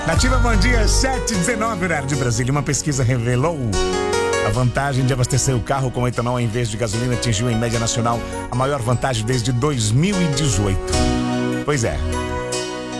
Nativa, bom dia, 7h19, horário de Brasília. Uma pesquisa revelou a vantagem de abastecer o carro com etanol em vez de gasolina atingiu em média nacional a maior vantagem desde 2018. Pois é,